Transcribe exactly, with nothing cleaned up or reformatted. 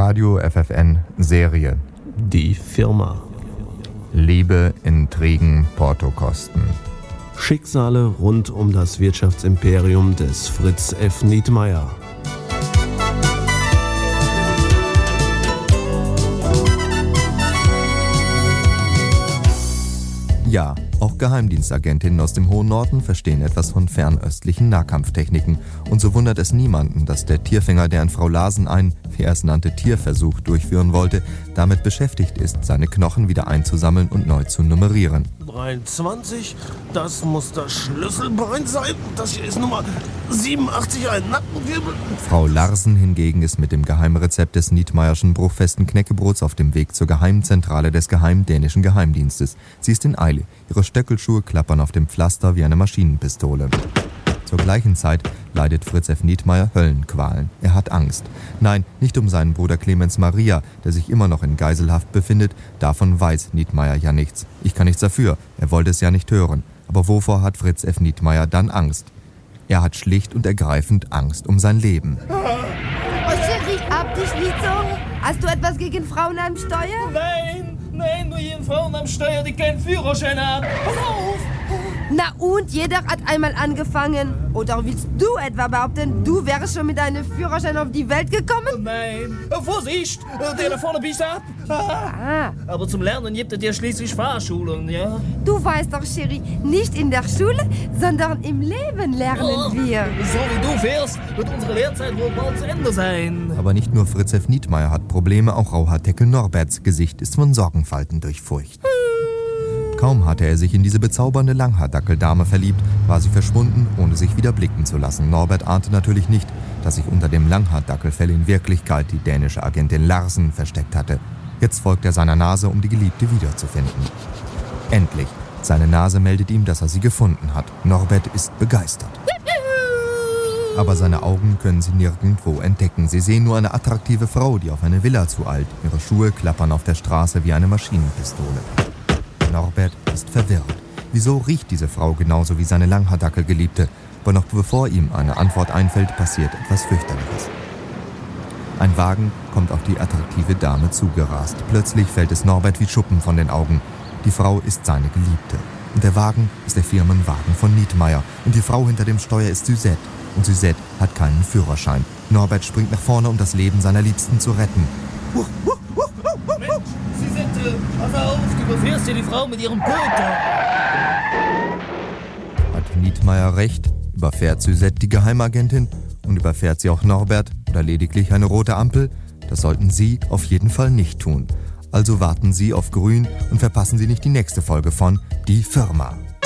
Radio F F N Serie. Die Firma. Liebe, Intrigen, Portokosten. Schicksale rund um das Wirtschaftsimperium des Fritz F. Nietmeyer. Ja, auch Geheimdienstagentinnen aus dem hohen Norden verstehen etwas von fernöstlichen Nahkampftechniken. Und so wundert es niemanden, dass der Tierfänger, der an Frau Larsen einen, wie er es nannte, Tierversuch durchführen wollte, damit beschäftigt ist, seine Knochen wieder einzusammeln und neu zu nummerieren. dreiundzwanzig, das muss das Schlüsselbein sein. Das hier ist Nummer siebenundachtzig, ein Nackenwirbel. Frau Larsen hingegen ist mit dem Geheimrezept des Nietmeyerschen bruchfesten Knäckebrots auf dem Weg zur Geheimzentrale des geheimen-dänischen Geheimdienstes. Sie ist in Eile. Ihre Stöckelschuhe klappern auf dem Pflaster wie eine Maschinenpistole. Zur gleichen Zeit leidet Fritz F. Nietmeyer Höllenqualen. Er hat Angst. Nein, nicht um seinen Bruder Clemens Maria, der sich immer noch in Geiselhaft befindet. Davon weiß Nietmeyer ja nichts. Ich kann nichts dafür. Er wollte es ja nicht hören. Aber wovor hat Fritz F. Nietmeyer dann Angst? Er hat schlicht und ergreifend Angst um sein Leben. Oh, Chérie, hab dich nicht so. Hast du etwas gegen Frauen am Steuer? Nein, nein, nur jeden Frauen am Steuer, die keinen Führerschein haben. Pass auf! Na und, jeder hat einmal angefangen. Oder willst du etwa behaupten, du wärst schon mit einem Führerschein auf die Welt gekommen? Nein, Vorsicht, der da vorne biegt ab. Ah. Aber zum Lernen gibt es ja schließlich Fahrschulen, ja? Du weißt doch, Chérie, nicht in der Schule, sondern im Leben lernen oh, wir. So wie du fährst, wird unsere Lehrzeit wohl bald zu Ende sein. Aber nicht nur Fritz F. Nietmeyer hat Probleme, auch Rauhaardeckel Norberts Gesicht ist von Sorgenfalten durchfurcht. Kaum hatte er sich in diese bezaubernde Langhaardackeldame verliebt, war sie verschwunden, ohne sich wieder blicken zu lassen. Norbert ahnte natürlich nicht, dass sich unter dem Langhaardackelfell in Wirklichkeit die dänische Agentin Larsen versteckt hatte. Jetzt folgt er seiner Nase, um die Geliebte wiederzufinden. Endlich. Seine Nase meldet ihm, dass er sie gefunden hat. Norbert ist begeistert. Aber seine Augen können sie nirgendwo entdecken. Sie sehen nur eine attraktive Frau, die auf eine Villa zueilt. Ihre Schuhe klappern auf der Straße wie eine Maschinenpistole. Norbert ist verwirrt. Wieso riecht diese Frau genauso wie seine Langhaardackel-Geliebte? Aber noch bevor ihm eine Antwort einfällt, passiert etwas Fürchterliches. Ein Wagen kommt auf die attraktive Dame zugerast. Plötzlich fällt es Norbert wie Schuppen von den Augen. Die Frau ist seine Geliebte. Und der Wagen ist der Firmenwagen von Nietmeyer. Und die Frau hinter dem Steuer ist Suzette. Und Suzette hat keinen Führerschein. Norbert springt nach vorne, um das Leben seiner Liebsten zu retten. Mensch, Suzette, pass auf, du überfährst hier die Frau mit ihrem Köter. Hat Nietmeyer recht? Überfährt Suzette die Geheimagentin? Und überfährt sie auch Norbert oder lediglich eine rote Ampel? Das sollten Sie auf jeden Fall nicht tun. Also warten Sie auf Grün und verpassen Sie nicht die nächste Folge von Die Firma.